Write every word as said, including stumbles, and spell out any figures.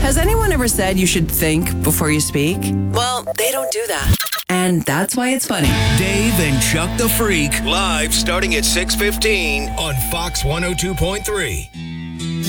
Has anyone ever said you should think before you speak? Well, they don't do that. And that's why it's funny. Dave and Chuck the Freak, live starting at six fifteen on Fox one oh two point three.